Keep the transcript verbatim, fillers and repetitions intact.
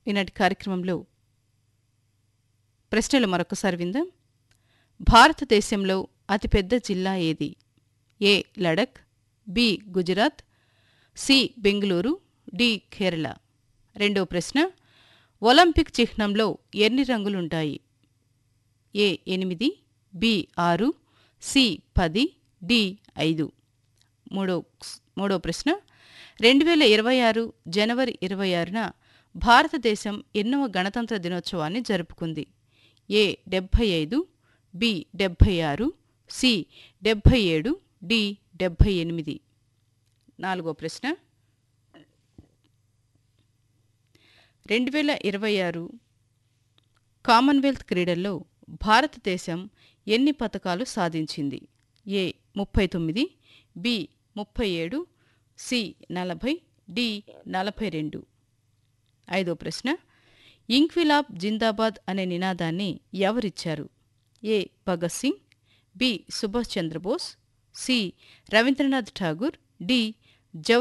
ఈనాటి కార్యక్రమంలో ప్రశ్నలు మరొకసారి విందాం. భారతదేశంలో అతిపెద్ద జిల్లా ఏది? ఏ Ladakh, B Gujarat, C Bengaluru, D Kerala. రెండో ప్రశ్న, ఒలింపిక్ చిహ్నంలో ఎన్ని రంగులుంటాయి? ఏ ఎనిమిది, బి ఆరు, సి పది, డి ఐదు. మూడో మూడో ప్రశ్న, రెండు వేల ఇరవై ఆరు జనవరి ఇరవై ఆరున భారతదేశం ఎన్నవ గణతంత్ర దినోత్సవాన్ని జరుపుకుంది? ఏ డెబ్భై ఐదు, బి డెబ్భై ఆరు, సి డెబ్భై ఏడు, డి డెబ్భై ఎనిమిది. నాలుగో ప్రశ్న, రెండు వేల ఇరవై ఆరు కామన్వెల్త్ క్రీడల్లో భారతదేశం ఎన్ని పతకాలు సాధించింది? ఏ ముప్పై తొమ్మిది, బి ముప్పై ఏడు, సి నలభై, డి నలభై రెండు. ఐదో ప్రశ్న, ఇంక్విలాబ్ జిందాబాద్ అనే నినాదాన్ని ఎవరిచ్చారు? ఏ Bhagat Singh, B Subhash Chandrabose, C Rabindranath Tagore, D